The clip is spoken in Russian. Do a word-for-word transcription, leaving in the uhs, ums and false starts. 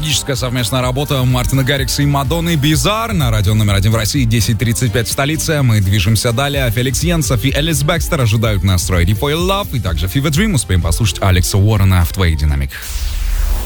Магическая совместная работа Мартина Гаррикса и Мадонны «Bizarre» на радио номер один в России, десять тридцать пять в столице. Мы движемся далее. Феликс Йенсов и Элис Бэкстер ожидают нас Ready for Your Love. И также Fever Dream. Успеем послушать Алекса Уоррена в твоих динамиках.